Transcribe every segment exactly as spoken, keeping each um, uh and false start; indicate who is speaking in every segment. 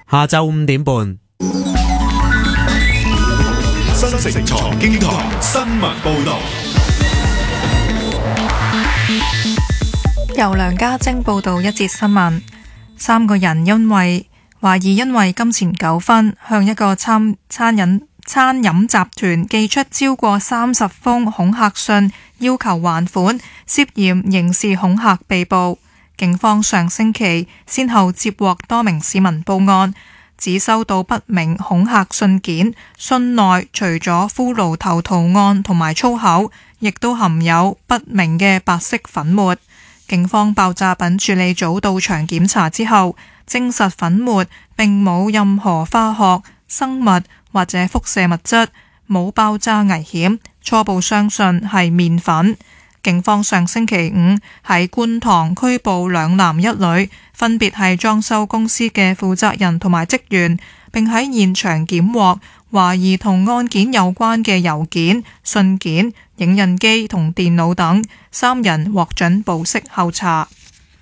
Speaker 1: 下晝五點半。
Speaker 2: 新城財經台新聞報道。
Speaker 3: 由梁家晶報道一節新聞。三個人因為懷疑因為金錢糾紛，向一個餐餐飲餐飲集團寄出超過三十封恐嚇信，要求還款，涉嫌刑事恐嚇被捕。警方上星期先後接獲多名市民報案，只收到不明恐嚇信件，信內除咗骷髏頭圖案同埋粗口，亦都含有不明嘅白色粉末。警方爆炸品處理組到場檢查之後，證實粉末並冇任何化學、生物或者輻射物質，冇爆炸危險，初步相信係麵粉。警方上星期五喺觀塘拘捕兩男一女，分別係裝修公司嘅負責人同埋職員，並喺現場檢獲懷疑同案件有關嘅郵件、信件、影印機同電腦等，三人獲准保釋候查。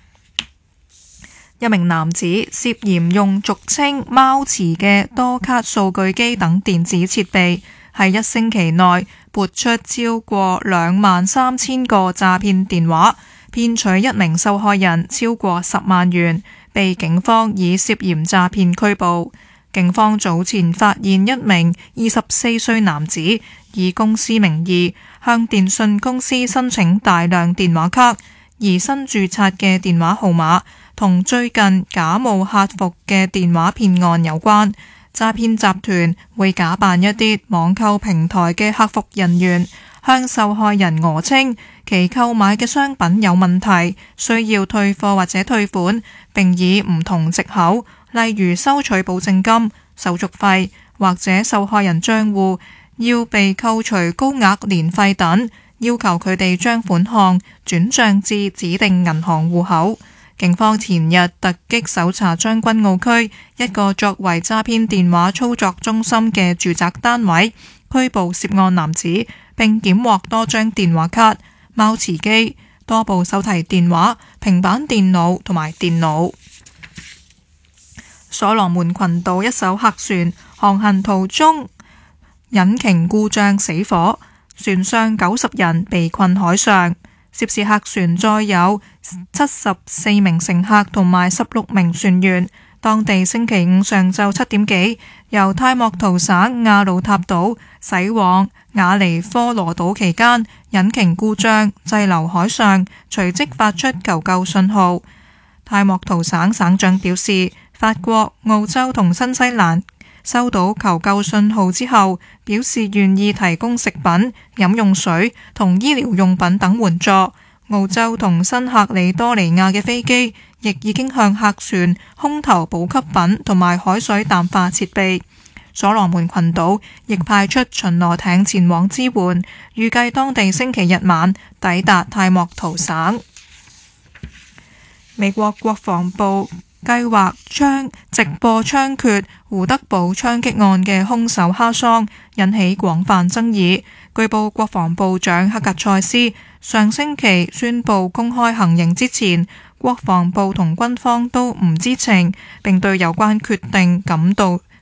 Speaker 3: 一名男子涉嫌用俗稱貓池嘅多卡數據機等電子設備，喺一星期內撥出超過兩萬三千個詐騙電話，騙取一名受害人超過十萬元，被警方以涉嫌詐騙拘捕。警方早前發現一名二十四歲男子以公司名義向電信公司申請大量電話卡，而新註冊嘅電話號碼同最近假冒客服嘅電話騙案有關。詐騙集團會假扮一啲網購平台嘅客服人員，向受害人訛稱其購買嘅商品有問題，需要退貨或者退款，並以唔同藉口，例如收取保證金、手續費或者受害人賬戶要被扣除高額年費等，要求佢哋將款項轉賬至指定銀行戶口。警方前日突擊搜查將軍澳區一個作為詐騙電話操作中心嘅住宅單位，拘捕涉案男子，並檢獲多張電話卡、貓池機、多部手提電話、平板電腦同埋電腦。所羅門群島一艘客船航行途中引擎故障死火，船上九十人被困海上。涉事客船載有七十四名乘客同埋十六名船員。當地星期五上晝七點幾，由泰莫圖省亞魯塔島駛往雅尼科羅島期間，引擎故障滯留海上，隨即發出求救信號。泰莫圖省省長表示，法國、澳洲同新西蘭收到求救信號之後，表示願意提供食品、飲用水同醫療用品等援助。澳洲同新喀里多尼亞嘅飛機亦已經向客船空投補給品同埋海水淡化設備。所羅門群島亦派出巡邏艇前往支援，預計當地星期日晚抵達泰莫圖省。美國國防部計劃將直播槍決胡德堡槍擊案嘅兇手哈桑，引起廣泛爭議。據報國防部長克格塞斯上星期宣布公開行刑之前，國防部同軍方都唔知情，並對有關決定感到